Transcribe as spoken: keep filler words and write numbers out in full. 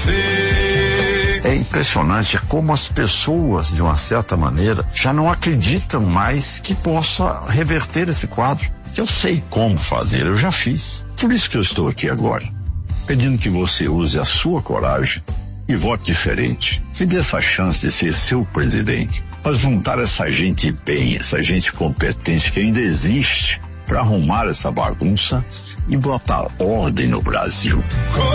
você. É impressionante como as pessoas, de uma certa maneira, já não acreditam mais que possa reverter esse quadro. Eu sei como fazer, eu já fiz. Por isso que eu estou aqui agora, pedindo que você use a sua coragem e vote diferente. Me dê essa chance de ser seu presidente. Mas juntar essa gente bem, essa gente competente que ainda existe, para arrumar essa bagunça e botar ordem no Brasil.